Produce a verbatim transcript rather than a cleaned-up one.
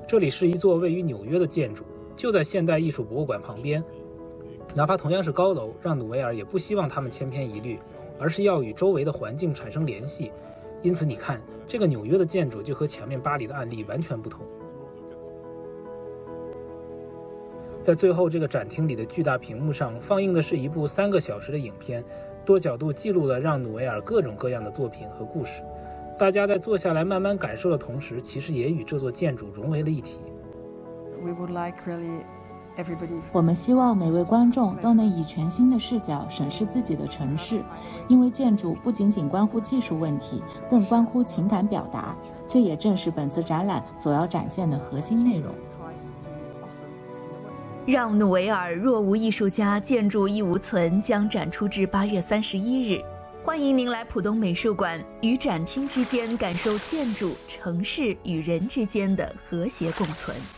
这里是一座位于纽约的建筑，就在现代艺术博物馆旁边。哪怕同样是高楼，让努维尔也不希望它们千篇一律，而是要与周围的环境产生联系。因此你看，这个纽约的建筑就和前面巴黎的案例完全不同。在最后这个展厅里的巨大屏幕上放映的是一部三个小时的影片，多角度记录了让努维尔各种各样的作品和故事。大家在坐下来慢慢感受的同时，其实也与这座建筑融为了一体。 We would like really everybody... 我们希望每位观众都能以全新的视角审视自己的城市，因为建筑不仅仅关乎技术问题，更关乎情感表达，这也正是本次展览所要展现的核心内容。 让努维尔若无艺术家，建筑亦无存将展出至八月三十一日。欢迎您来浦东美术馆，与展厅之间感受建筑、城市与人之间的和谐共存。